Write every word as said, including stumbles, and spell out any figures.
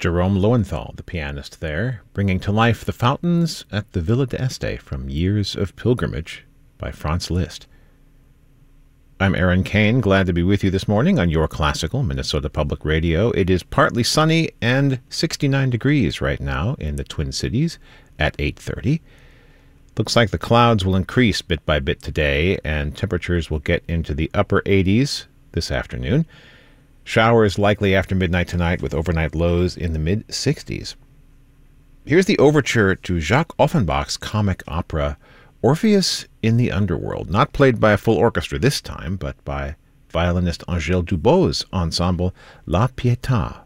Jerome Lowenthal, the pianist there, bringing to life the fountains at the Villa d'Este from Years of Pilgrimage by Franz Liszt. I'm Aaron Kane, glad to be with you this morning on your classical Minnesota Public Radio. It is partly sunny and sixty-nine degrees right now in the Twin Cities at eight thirty. Looks like the clouds will increase bit by bit today, and temperatures will get into the upper eighties this afternoon. Showers likely after midnight tonight with overnight lows in the mid-sixties. Here's the overture to Jacques Offenbach's comic opera Orpheus in the Underworld, not played by a full orchestra this time, but by violinist Angèle Dubos's ensemble La Pietà.